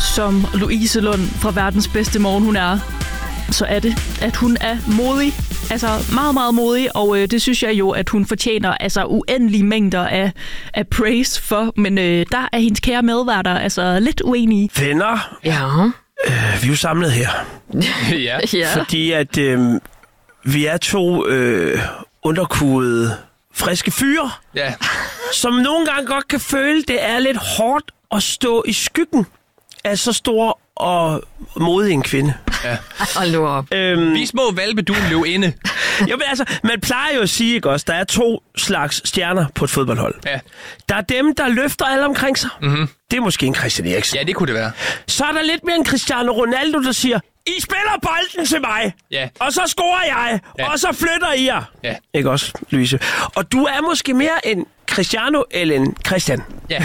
som Louise Lund fra Verdens Bedste Morgen hun er, så er det, at hun er modig. Altså meget, meget modig, og det synes jeg jo, at hun fortjener altså uendelige mængder af praise for. Men der er hendes kære medværter altså lidt uenige. Venner, vi er jo samlet her. Ja. Fordi at vi er to underkudede, friske fyre, som nogle gange godt kan føle, det er lidt hårdt at stå i skyggen af så stor og modig en kvinde. Ja. Hold nu op. Vi små valpe, du løb inde. Jamen altså, man plejer jo at sige, ikke også, der er 2 slags stjerner på et fodboldhold. Ja. Der er dem, der løfter alle omkring sig. Mm-hmm. Det er måske en Christian Eriksen. Ja, det kunne det være. Så er der lidt mere en Cristiano Ronaldo, der siger, I spiller bolden til mig, og så scorer jeg, og så flytter I jer. Ja. Ikke også, Louise? Og du er måske mere en Cristiano eller en Christian. Ja.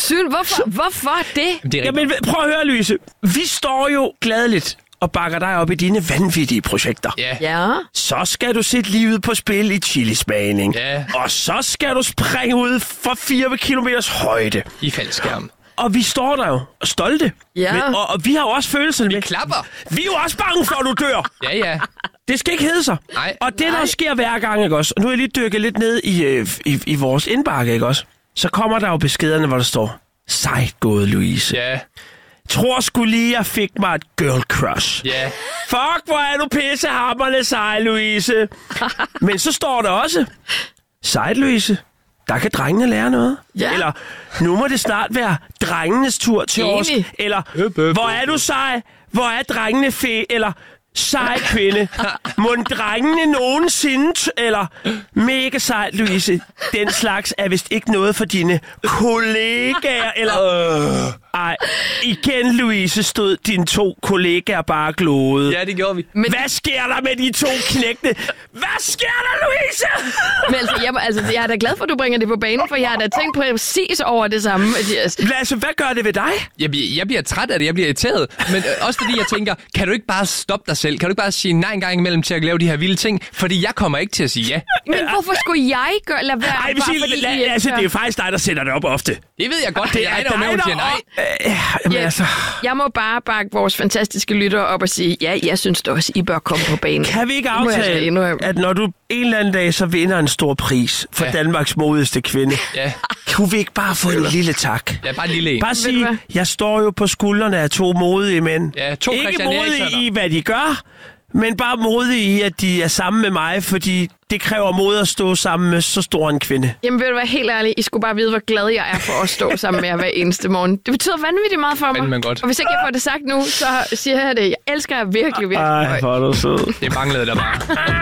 Hvorfor det? Det er Jamen, prøv at høre, Louise. Vi står jo gladeligt og bakker dig op i dine vanvittige projekter. Ja. Så skal du sætte livet på spil i chilismagning. Ja. Og så skal du springe ud fra 4 kilometers højde. I faldskærm. Og vi står der jo stolte. Ja. Men, og vi har jo også følelserne med. Klapper. Vi er jo også bange for, at du dør. Ja. Det skal ikke hedde sig. Nej. Og det, der sker hver gang, ikke også? Og nu er jeg lige dykket lidt ned i vores indbakke, ikke også? Så kommer der jo beskederne, hvor der står, sejt gået, Louise. Ja. Tror sgu lige, jeg fik mig et girl crush. Ja. Fuck, hvor er du pissehammerende sej, Louise. Men så står der også, sejt, Louise. Der kan drengene lære noget. Ja. Eller, nu må det snart være drengenes tur til os. Eller, hvor er du sej? Hvor er drengene eller sej kvinde? Må drengene nogensinde eller mega sej, Louise? Den slags er vist ikke noget for dine kollegaer. Eller, ej, igen, Louise, stod dine 2 kollegaer bare glode. Ja, det gjorde vi. Men, Hvad sker der med de 2 knægte? Hvad sker der, Louise? men jeg er da glad for, at du bringer det på banen, for jeg har da tænkt præcis over det samme, Mathias. Altså, hvad gør det ved dig? Jeg bliver træt af det, jeg bliver irriteret. Men også fordi jeg tænker, kan du ikke bare stoppe dig selv? Kan du ikke bare sige nej en gang imellem til at lave de her vilde ting? Fordi jeg kommer ikke til at sige ja. Men hvorfor skulle jeg lade være? Nej, det er jo faktisk dig, der sætter det op ofte. Det ved jeg godt, det er dig, der siger nej. Altså. Jeg må bare bakke vores fantastiske lyttere op og sige, ja, jeg synes da også, I bør komme på banen. Kan vi ikke aftale, at når du en eller anden dag så vinder en stor pris for Danmarks modigste kvinde, kunne vi ikke bare få en lille tak? Ja, bare en lille en. Bare sige, jeg står jo på skuldrene af 2 modige mænd. Ja, 2 ikke Christian modige Eriksen. i, hvad de gør, men bare modige i, at de er sammen med mig, fordi det kræver mod at stå sammen med så stor en kvinde. Jamen, vil du være helt ærlig, I skulle bare vide, hvor glad jeg er for at stå sammen med jer hver eneste morgen. Det betyder vanvittigt meget for mig. Godt. Og hvis ikke jeg får det sagt nu, så siger jeg det. Jeg elsker jer virkelig, virkelig. Ej, hvor er du sød. Det manglede der bare.